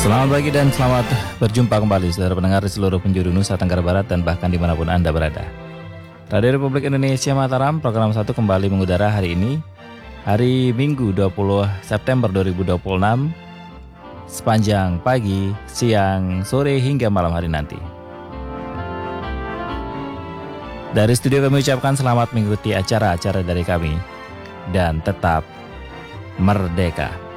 Selamat pagi dan selamat berjumpa kembali saudara pendengar di seluruh penjuru Nusa Tenggara Barat dan bahkan dimanapun Anda berada. Radio Republik Indonesia Mataram, program 1 kembali mengudara hari ini, hari Minggu 20 September 2026, sepanjang pagi, siang, sore hingga malam hari nanti. Dari studio kami ucapkan selamat mengikuti acara-acara dari kami dan tetap merdeka.